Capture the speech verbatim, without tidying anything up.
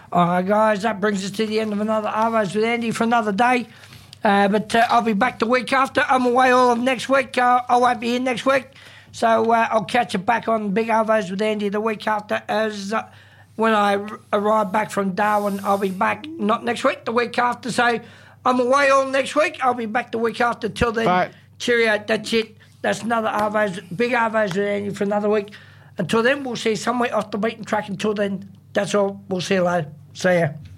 All right, guys, that brings us to the end of another Arvos with Andy for another day. Uh, but uh, I'll be back the week after. I'm away all of next week. Uh, I won't be here next week. So uh, I'll catch you back on Big Arvos with Andy the week after. As uh, when I r- arrive back from Darwin, I'll be back not next week, the week after. So I'm away all next week. I'll be back the week after. Till then, Bye. cheerio. That's it. That's another Arvos, Big Arvos with Andy for another week. Until then, we'll see you somewhere off the beaten track. Until then, that's all. We'll see you later. See ya.